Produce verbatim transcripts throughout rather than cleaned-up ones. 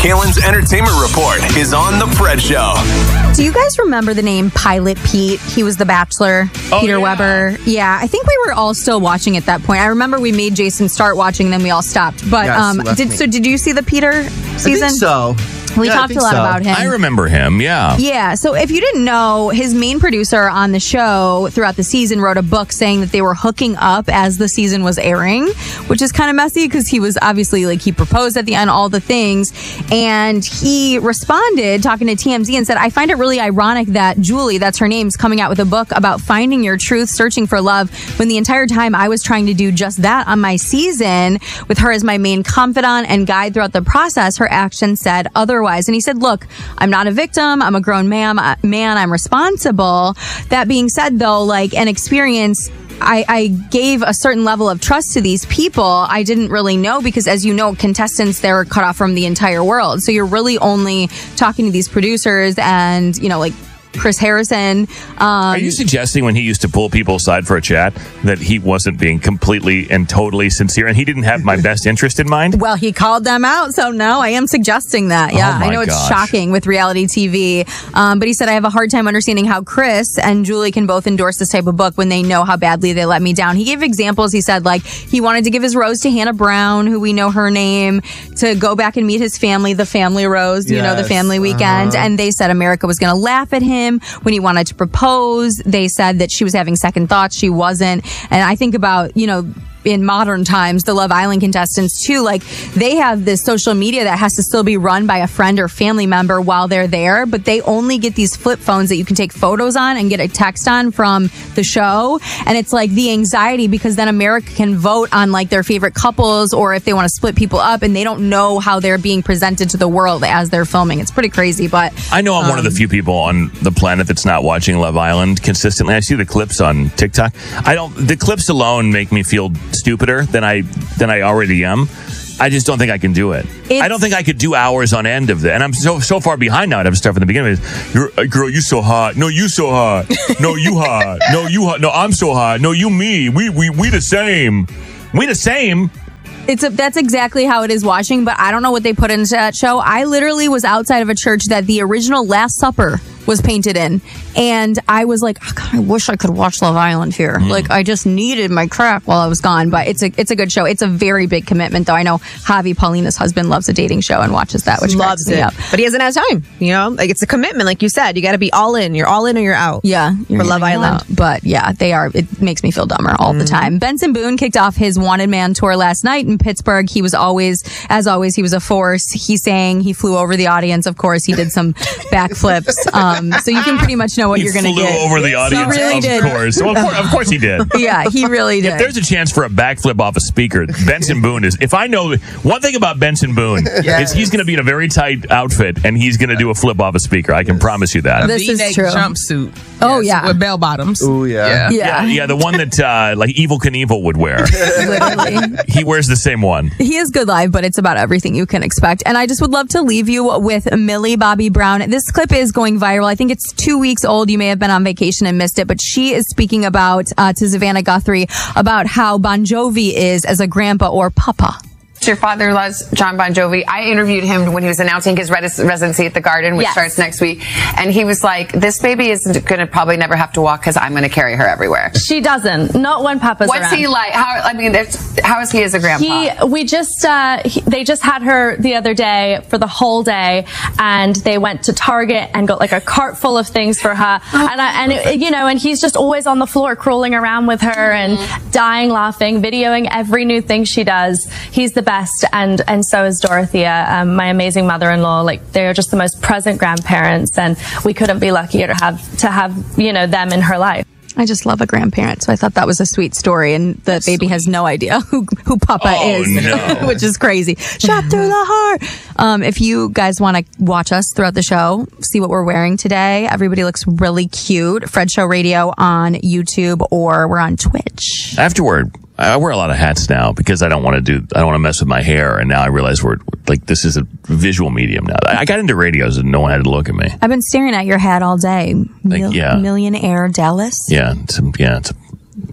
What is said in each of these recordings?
Kalen's Entertainment Report is on The Fred Show. Do you guys remember the name Pilot Pete? He was the Bachelor, oh, Peter yeah. Weber. Yeah, I think we were all still watching at that point. I remember we made Jason start watching, then we all stopped. But yes, um, did me. so? Did you see the Peter season? I think so. We yeah, talked a lot so. about him. I remember him, yeah. Yeah, so if you didn't know, his main producer on the show throughout the season wrote a book saying that they were hooking up as the season was airing, which is kind of messy because he was obviously like, he proposed at the end, all the things. And he responded talking to T M Z and said, I find it really ironic that Julie, that's her name, is coming out with a book about finding your truth, searching for love, when the entire time I was trying to do just that on my season with her as my main confidant and guide throughout the process. Her actions said otherwise. And he said, look, I'm not a victim. I'm a grown man. Man, I'm responsible. That being said, though, like an experience, I, I gave a certain level of trust to these people. I didn't really know because, as you know, contestants, they're cut off from the entire world. So you're really only talking to these producers and, you know, like Chris Harrison. Um, Are you suggesting when he used to pull people aside for a chat that he wasn't being completely and totally sincere and he didn't have my best interest in mind? Well, he called them out, so no, I am suggesting that. Yeah, Oh my I know it's gosh. shocking with reality T V, um, but he said, I have a hard time understanding how Chris and Julie can both endorse this type of book when they know how badly they let me down. He gave examples. He said, like, he wanted to give his rose to Hannah Brown, who we know her name, to go back and meet his family, the family rose, you know, the Yes, family weekend. uh-huh. And they said America was going to laugh at him when he wanted to propose. They said that she was having second thoughts. She wasn't. And I think about, you know, in modern times, the Love Island contestants too, like they have this social media that has to still be run by a friend or family member while they're there, but they only get these flip phones that you can take photos on and get a text on from the show. And it's like the anxiety because then America can vote on like their favorite couples or if they want to split people up and they don't know how they're being presented to the world as they're filming. It's pretty crazy, but I know I'm um, one of the few people on the planet that's not watching Love Island consistently. I see the clips on TikTok. I don't. The clips alone make me feel stupider than I than I already am. I just don't think I can do it. It's, I don't think I could do hours on end of that. And I'm so so far behind now. I'd have to start from the beginning. You're, uh, girl, you so hot. No, you so hot. No, you hot. No, you hot. No, I'm so hot. No, you me. We we we the same. We the same. It's a, that's exactly how it is watching, but I don't know what they put into that show. I literally was outside of a church that the original Last Supper was painted in, and I was like, oh, God, I wish I could watch Love Island here. Mm. Like, I just needed my crack while I was gone, but it's a it's a good show. It's a very big commitment, though. I know Javi, Paulina's husband, loves a dating show and watches that, which loves cracks me it, up. but he hasn't had time. You know, like it's a commitment, like you said. You got to be all in. You're all in or you're out. Yeah, for Love Island. Out. But yeah, they are. It makes me feel dumber all mm. the time. Benson Boone kicked off his Wanted Man tour last night in Pittsburgh. He was always, as always, he was a force. He sang. He flew over the audience. Of course, he did some backflips. Um, so you can pretty much know what he you're going to flew get. over the audience, really of did. course. Well, of course. Of course he did. Yeah, he really did. If there's a chance for a backflip off a speaker, Benson Boone is. If I know one thing about Benson Boone, Yes. is he's going to be in a very tight outfit and he's going to do a flip off a speaker. I can promise you that. This is V-neck true. jumpsuit. Oh, Yes, yeah. with bell bottoms. Ooh, yeah. yeah. Yeah. Yeah, yeah, the one that uh, like Evel Knievel would wear. Literally. He wears the same one. He is good live, but it's about everything you can expect. And I just would love to leave you with Millie Bobby Brown. This clip is going viral. I think it's two weeks old. You may have been on vacation and missed it, but she is speaking about uh, to Savannah Guthrie about how Bon Jovi is as a grandpa or papa. Your father loves John Bon Jovi. I interviewed him when he was announcing his res- residency at the Garden, which Yes. starts next week. And he was like, this baby is going to probably never have to walk because I'm going to carry her everywhere. She doesn't. Not when Papa's What's around. he like? How, I mean, there's, how is he as a grandpa? He, we just, uh, he, they just had her the other day for the whole day, and they went to Target and got like a cart full of things for her. And I, and it, you know, and he's just always on the floor crawling around with her and dying laughing, videoing every new thing she does. He's the best, and and so is Dorothea, um, my amazing mother-in-law. Like, they are just the most present grandparents, and we couldn't be luckier to have to have you know them in her life. I just love a grandparent, so I thought that was a sweet story, and the That's baby sweet. has no idea who who Papa Oh, is, no. which is crazy. Shot through the heart. Um, if you guys want to watch us throughout the show, see what we're wearing today. Everybody looks really cute. Fred Show Radio on YouTube, or we're on Twitch. Afterward, I wear a lot of hats now because I don't want to do, I don't want to mess with my hair. And now I realize we're like, this is a visual medium now. I got into radios and no one had to look at me. I've been staring at your hat all day. Mil- yeah. Millionaire Dallas. Yeah. It's, yeah. It's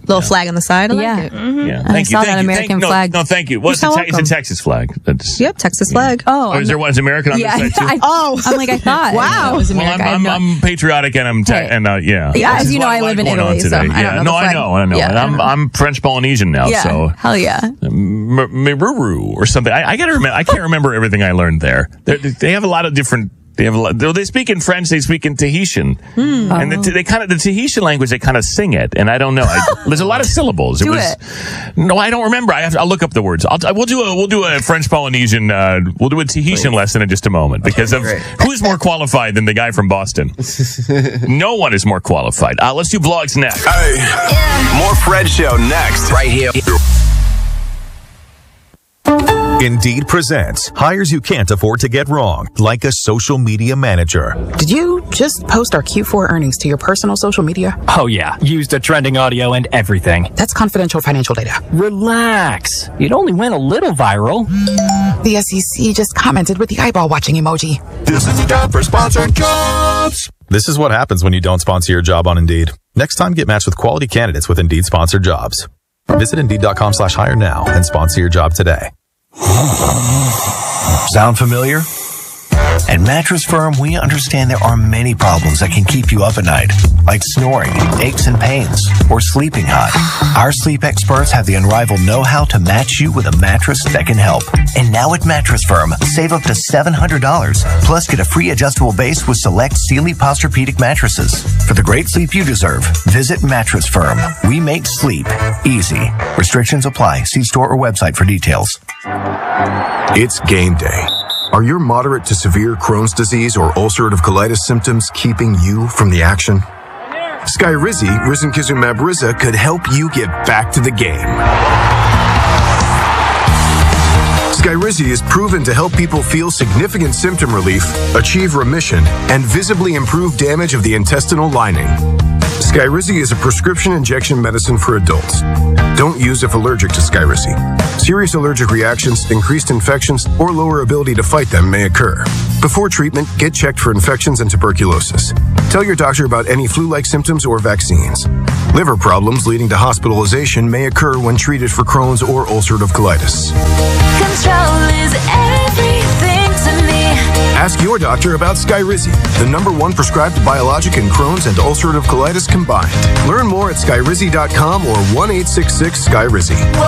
Little flag on the side. I like Yeah. it. Yeah. I Thank you. saw thank that you. American thank, no, flag. No, thank you. Well, it's, You're a so te- it's a welcome. Texas flag. That's, Yep, Texas flag. Oh, Oh, is there one? Is American on yeah. this side too? I, Oh. I'm like, I thought. Wow. It was Well, America. I'm, I have I'm, no- I'm patriotic and I'm te- Hey. and uh, yeah. Yeah, as This is you know, what- I what live in going on Italy, so today. I don't yeah. know No, the I flag. know, I know. Yeah, and I I'm don't know. I'm French Polynesian now, yeah. so Hell yeah. M- Meruru or something. I, I gotta remember. I can't remember everything I learned there. They're, they have a lot of different. They have a lot. They speak in French. They speak in Tahitian, Hmm. and the, they kind of the Tahitian language. They kind of sing it, and I don't know. I, there's a lot of syllables. Do was, it. No, I don't remember. I have to, I'll look up the words. I'll, we'll do a we'll do a French Polynesian. Uh, we'll do a Tahitian lesson in just a moment because of who's more qualified than the guy from Boston. No one is more qualified. Uh, let's do vlogs next. Hey, more Fred Show next. Right here. Indeed presents hires you can't afford to get wrong, like a social media manager. Did you just post our Q four earnings to your personal social media? Oh yeah, used the trending audio and everything. That's confidential financial data. Relax. It only went a little viral. The S E C just commented with the eyeball watching emoji. This is the job for sponsored jobs. This is what happens when you don't sponsor your job on Indeed. Next time, get matched with quality candidates with Indeed sponsored jobs. Visit Indeed.com slash hire now and sponsor your job today. Sound familiar? At Mattress Firm, we understand there are many problems that can keep you up at night, like snoring, aches and pains, or sleeping hot. Our sleep experts have the unrivaled know-how to match you with a mattress that can help. And now at Mattress Firm, save up to seven hundred dollars, plus get a free adjustable base with select Sealy Posturepedic mattresses. For the great sleep you deserve, visit Mattress Firm. We make sleep easy. Restrictions apply. See store or website for details. It's game day. Are your moderate to severe Crohn's disease or ulcerative colitis symptoms keeping you from the action? Skyrizi, risankizumab Riza, could help you get back to the game. Skyrizi is proven to help people feel significant symptom relief, achieve remission, and visibly improve damage of the intestinal lining. Skyrizi is a prescription injection medicine for adults. Don't use if allergic to Skyrizi. Serious allergic reactions, increased infections, or lower ability to fight them may occur. Before treatment, get checked for infections and tuberculosis. Tell your doctor about any flu-like symptoms or vaccines. Liver problems leading to hospitalization may occur when treated for Crohn's or ulcerative colitis. Control is everything to me. Ask your doctor about Skyrizi, the number one prescribed biologic in Crohn's and ulcerative colitis combined. Learn more at skyrizi dot com or one eight six six Skyrizi.